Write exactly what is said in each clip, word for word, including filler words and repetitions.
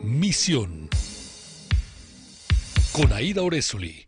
Misión con Aida Orezuli.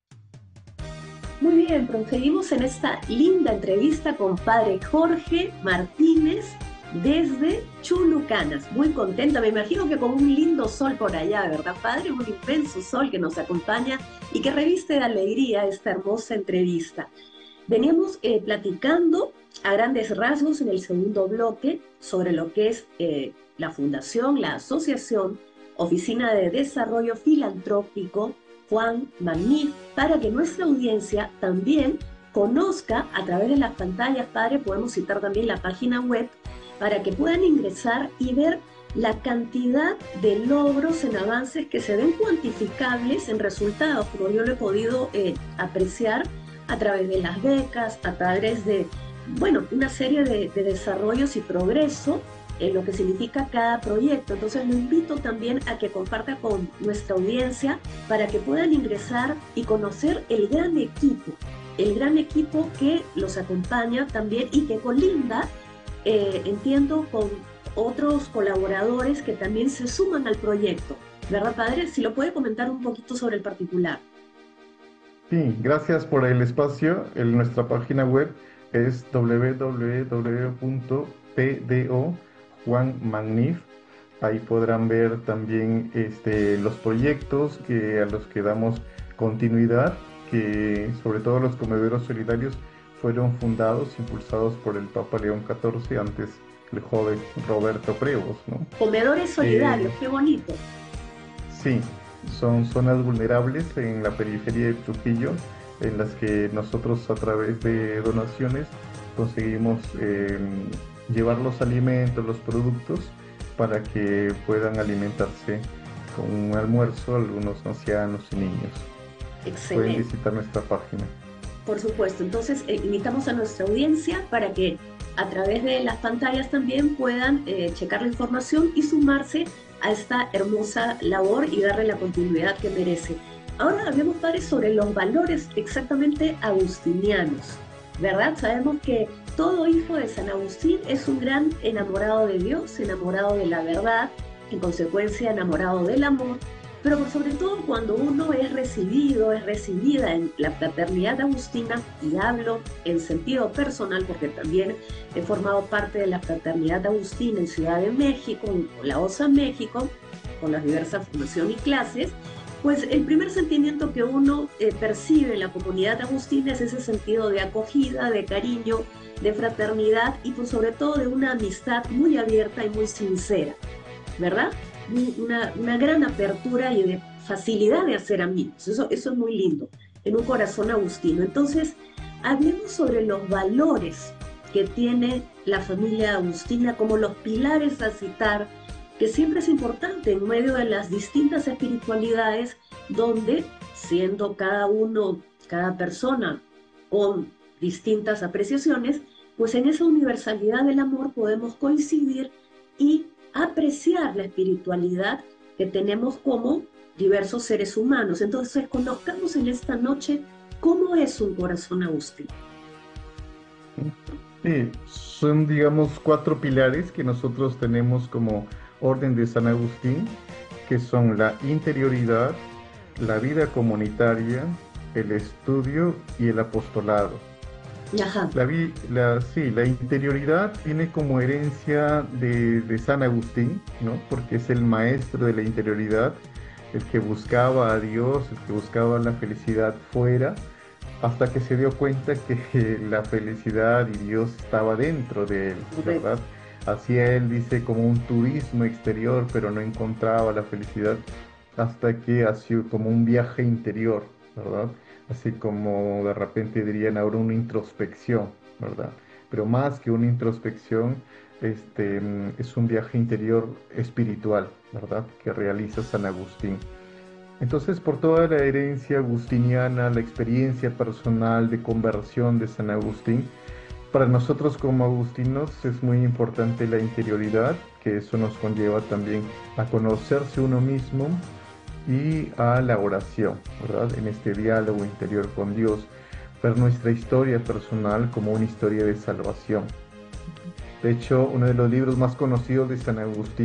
Muy bien, proseguimos en esta linda entrevista con Padre Jorge Martínez desde Chulucanas. Muy contenta, me imagino que con un lindo sol por allá, ¿verdad, Padre? Un inmenso sol que nos acompaña y que reviste de alegría esta hermosa entrevista. Veníamos eh, platicando a grandes rasgos en el segundo bloque sobre lo que es eh, la fundación, la asociación, Oficina de Desarrollo Filantrópico Juan Magnif, para que nuestra audiencia también conozca a través de las pantallas, Padre, podemos citar también la página web, para que puedan ingresar y ver la cantidad de logros en avances que se ven cuantificables en resultados, como yo lo he podido eh, apreciar a través de las becas, a través de, bueno, una serie de, de desarrollos y progreso en lo que significa cada proyecto. Entonces lo invito también a que comparta con nuestra audiencia para que puedan ingresar y conocer el gran equipo, el gran equipo que los acompaña también y que colinda, eh, entiendo, con otros colaboradores que también se suman al proyecto. ¿Verdad, Padre? Si lo puede comentar un poquito sobre el particular. Sí, gracias por el espacio. En nuestra página web es w w w punto p d o Juan Magnif. Ahí podrán ver también este, los proyectos que, a los que damos continuidad, que sobre todo los comederos solidarios fueron fundados, impulsados por el Papa León catorce, antes el joven Roberto Prevost, ¿no? Comedores solidarios, Eh, qué bonito. Sí, son zonas vulnerables en la periferia de Trujillo, en las que nosotros a través de donaciones conseguimos eh, llevar los alimentos, los productos, para que puedan alimentarse con un almuerzo algunos ancianos y niños. Excelente. Pueden visitar nuestra página. Por supuesto, entonces eh, invitamos a nuestra audiencia para que a través de las pantallas también puedan eh, checar la información y sumarse a esta hermosa labor y darle la continuidad que merece. Ahora hablemos, Padre, sobre los valores exactamente agustinianos, ¿verdad? Sabemos que todo hijo de San Agustín es un gran enamorado de Dios, enamorado de la verdad, en consecuencia enamorado del amor, pero por sobre todo cuando uno es recibido, es recibida en la fraternidad agustina, y hablo en sentido personal porque también he formado parte de la fraternidad agustina en Ciudad de México, en la O S A México, con las diversas formaciones y clases, pues el primer sentimiento que uno eh, percibe en la comunidad agustina es ese sentido de acogida, de cariño, de fraternidad y por sobre todo de una amistad muy abierta y muy sincera, ¿verdad? Una, una gran apertura y de facilidad de hacer amigos. Eso, eso es muy lindo, en un corazón agustino. Entonces, hablemos sobre los valores que tiene la familia agustina como los pilares a citar, que siempre es importante en medio de las distintas espiritualidades, donde, siendo cada uno, cada persona con distintas apreciaciones, pues en esa universalidad del amor podemos coincidir y apreciar la espiritualidad que tenemos como diversos seres humanos. Entonces, conozcamos en esta noche cómo es un corazón agustino. Sí, son, digamos, cuatro pilares que nosotros tenemos como Orden de San Agustín, que son la interioridad, la vida comunitaria, el estudio y el apostolado. Ajá. La, vi- la, sí, la interioridad viene como herencia de, de San Agustín, ¿no? Porque es el maestro de la interioridad, el que buscaba a Dios, el que buscaba la felicidad fuera, hasta que se dio cuenta que la felicidad y Dios estaba dentro de él, ¿verdad? Hacía él, dice, como un turismo exterior, pero no encontraba la felicidad hasta que hacía como un viaje interior, ¿verdad? Así como de repente dirían ahora una introspección, ¿verdad? Pero más que una introspección, este, es un viaje interior espiritual, ¿verdad? Que realiza San Agustín. Entonces, por toda la herencia agustiniana, la experiencia personal de conversión de San Agustín, para nosotros como agustinos es muy importante la interioridad, que eso nos conlleva también a conocerse uno mismo y a la oración, ¿verdad? En este diálogo interior con Dios, ver nuestra historia personal como una historia de salvación. De hecho, uno de los libros más conocidos de San Agustín